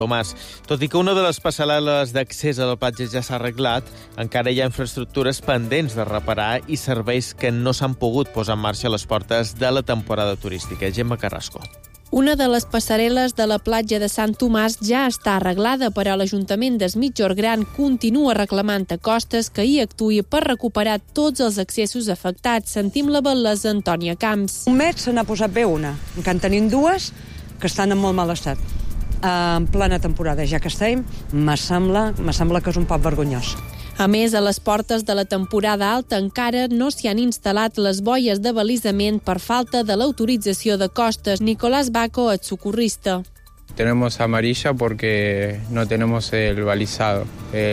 Tomàs. Tot i que una de les passarel·les d'accés a la platja ja s'ha arreglat, encara hi ha infraestructures pendents de reparar i serveis que no s'han pogut posar en marxa a les portes de la temporada turística. Gemma Carrasco. Una de les passarel·les de la platja de Sant Tomàs ja està arreglada, però l'Ajuntament d'Es Migjorn Gran continua reclamant a Costes que hi actuï per recuperar tots els accessos afectats. Sentim la veu Antònia Camps. Un mes se n'ha posat bé una, encara en tenim dues que estan en molt mal estat. En plena temporada, ja que estem, me sembla que és un poc vergonyós. A més, a les portes de la temporada alta encara no s'hi han instal·lat les boies de balisament per falta de l'autorització de Costes. Nicolás Baco, et socorrista. Tenemos amarilla porque no tenemos el balizado.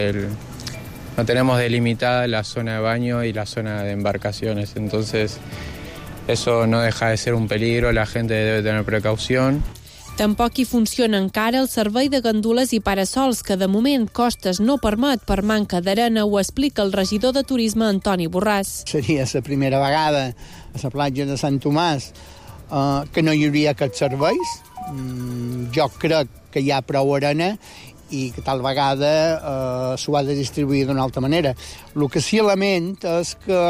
No tenemos delimitada la zona de baño y la zona de embarcaciones. Entonces, eso no deja de ser un peligro. La gente debe tener precaución. Tampoc hi funciona encara el servei de gandules i parasols, que de moment Costes no permet per manca d'arena, ho explica el regidor de Turisme, Antoni Borràs. Seria la primera vegada a la platja de Sant Tomàs que no hi hauria aquests serveis. Jo crec que hi ha prou arena i que tal vegada s'ho ha de distribuir d'una altra manera. El que sí lament és que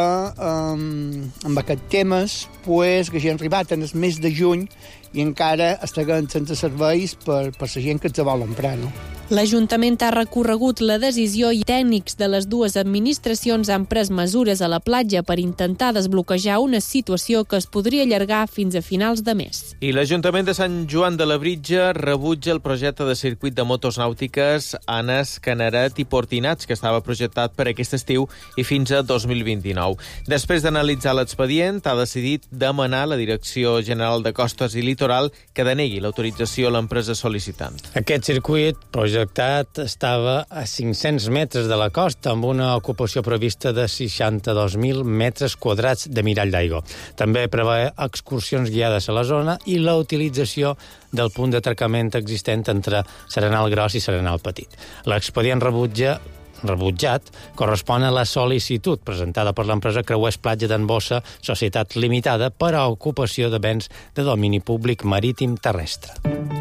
amb aquests temes que hagi arribat en el mes de juny i encara estarem sense serveis per la gent que els vol emprar, no? L'Ajuntament ha recorregut la decisió i tècnics de les dues administracions han pres mesures a la platja per intentar desbloquejar una situació que es podria allargar fins a finals de mes. I l'Ajuntament de Sant Joan de Labritja rebutja el projecte de circuit de motos nàutiques Anes, Caneret i Portinats, que estava projectat per aquest estiu i fins a 2029. Després d'analitzar l'expedient, ha decidit demanar a la Direcció General de Costes i Litoral que denegui l'autorització a l'empresa sol·licitant. Aquest circuit projectat estava a 500 metres de la costa, amb una ocupació prevista de 62.000 metres quadrats de mirall d'aigua. També preveu excursions guiades a la zona i la utilització del punt d'atracament existent entre Serenal Gros i Serenal Petit. L'expedient rebutjat correspon a la sol·licitud presentada per l'empresa Creuers Platja d'en Bossa, Societat Limitada, per a ocupació de béns de domini públic marítim terrestre.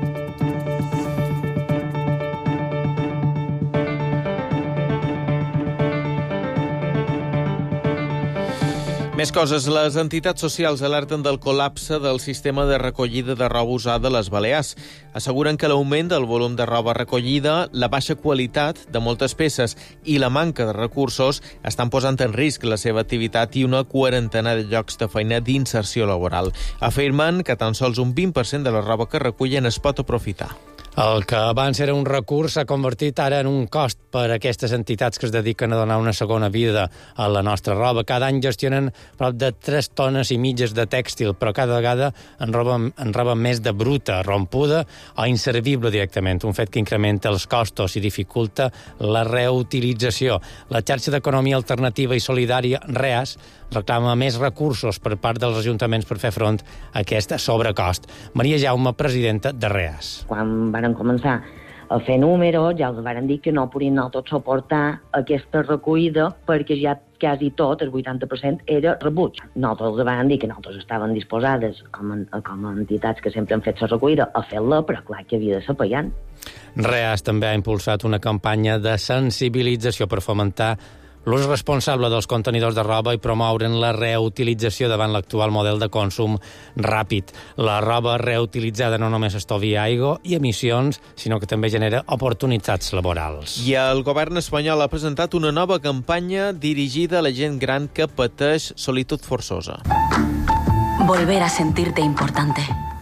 Més coses. Les entitats socials alerten del col·lapse del sistema de recollida de roba usada a les Balears. Asseguren que l'augment del volum de roba recollida, la baixa qualitat de moltes peces i la manca de recursos estan posant en risc la seva activitat i una quarantena de llocs de feina d'inserció laboral. Afirmen que tan sols un 20% de la roba que recullen es pot aprofitar. El que abans era un recurs s'ha convertit ara en un cost per a aquestes entitats que es dediquen a donar una segona vida a la nostra roba. Cada any gestionen prop de 3 tones i mitges de tèxtil, però cada vegada en roba més de bruta, rompuda o inservible directament, un fet que incrementa els costos i dificulta la reutilització. La xarxa d'economia alternativa i solidària, REAS, reclama més recursos per part dels ajuntaments per fer front a aquest sobrecost. Maria Jaume, presidenta de REAS. Quan van començar a fer números, ja els van dir que no podien nosaltres suportar aquesta recollida perquè ja quasi tot, el 80%, era rebuig. Nosaltres els van dir que nosaltres estaven disposades, com a entitats que sempre han fet la recollida, a fer-la, però clar que havia de ser pagant. REAS també ha impulsat una campanya de sensibilització per fomentar l'ús responsable dels contenidors de roba i promoure'n la reutilització davant l'actual model de consum ràpid. La roba reutilitzada no només estalvia aigua i emissions, sinó que també genera oportunitats laborals. I el govern espanyol ha presentat una nova campanya dirigida a la gent gran que pateix solitud forçosa. Volver a sentirte importante.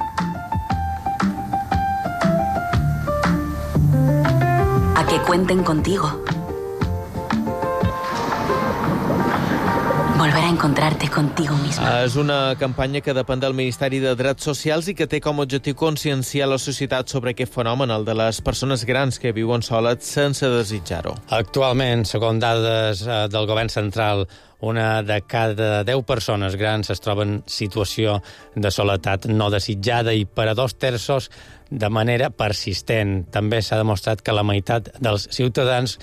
A que cuenten contigo. Volver a encontrarte contigo misma. És una campanya que depèn del Ministeri de Drets Socials i que té com a objectiu conscienciar la societat sobre aquest fenomen, el de les persones grans que viuen soles sense desitjar-ho. Actualment, segons dades del govern central, una de cada 10 persones grans es troba en situació de soledat no desitjada i per a 2/3 de manera persistent. També s'ha demostrat que la meitat dels ciutadans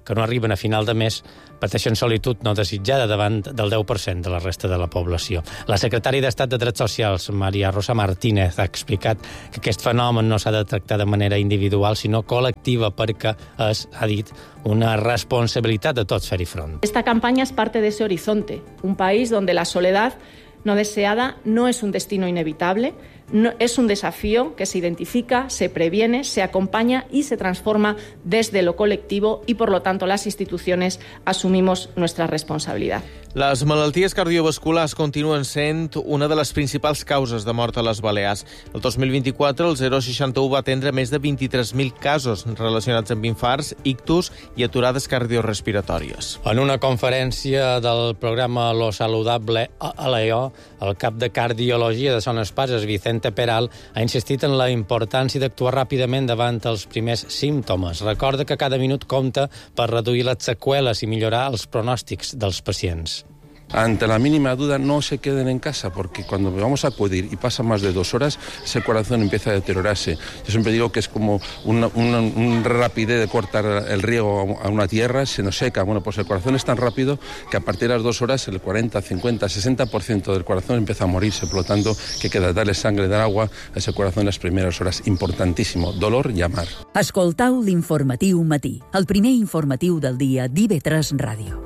que no arriben a final de mes, pateixen solitud no desitjada davant del 10% de la resta de la població. La secretària d'Estat de Drets Socials, Maria Rosa Martínez, ha explicat que aquest fenomen no s'ha de tractar de manera individual, sinó col·lectiva, perquè és, ha dit, una responsabilitat de tots fer-hi front. Esta campaña es parte de ese horizonte, un país donde la soledad no deseada no es un destino inevitable, no, es un desafío que se identifica, se previene, se acompaña y se transforma desde lo colectivo y, por lo tanto, las instituciones asumimos nuestra responsabilidad. Les malalties cardiovasculars continuen sent una de les principals causes de mort a les Balears. El 2024, el 061 va atendre més de 23.000 casos relacionats amb infarts, ictus i aturades cardiorrespiratòries. En una conferència del programa Lo Saludable a l'EO, el cap de Cardiologia de Son Espases, Vicente Peral, ha insistit en la importància d'actuar ràpidament davant els primers símptomes. Recorda que cada minut compta per reduir les seqüeles i millorar els pronòstics dels pacients. Ante la mínima duda, no se queden en casa, porque cuando vamos a acudir y pasan más de 2 horas, ese corazón empieza a deteriorarse. Yo siempre digo que es como un rapidez de cortar el riego a una tierra, se nos seca. Bueno, pues el corazón es tan rápido que a partir de las 2 horas el 40, 50, 60% del corazón empieza a morirse. Por lo tanto, que queda darle sangre, dar agua a ese corazón en las primeras horas. Importantísimo. Dolor, llamar. Escoltau l'Informatiu Matí, el primer informatiu del dia d'IV3 Ràdio.